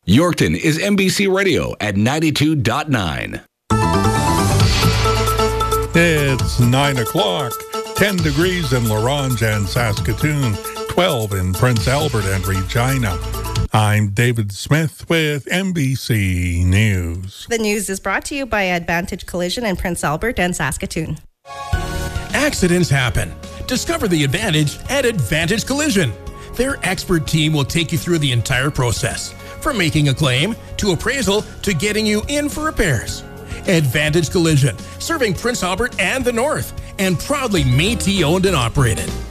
Yorkton is MBC Radio at 92.9. It's 9 o'clock, 10 degrees in La Ronge and Saskatoon, 12 in Prince Albert and Regina. I'm David Smith with NBC News. The news is brought to you by Advantage Collision in Prince Albert and Saskatoon. Accidents happen. Discover the advantage at Advantage Collision. Their expert team will take you through the entire process, from making a claim to appraisal to getting you in for repairs. Advantage Collision, serving Prince Albert and the North, and proudly Métis owned and operated.